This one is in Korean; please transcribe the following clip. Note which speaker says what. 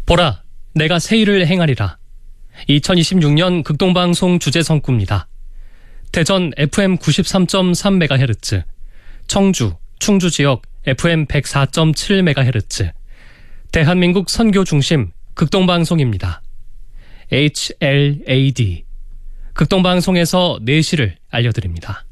Speaker 1: 보라, 내가 새 일을 행하리라. 2026년 극동방송 주제성구입니다. 대전 FM 93.3MHz, 청주, 충주 지역 FM 104.7MHz, 대한민국 선교 중심 극동방송입니다. HLAD, 극동방송에서 4시를 알려드립니다.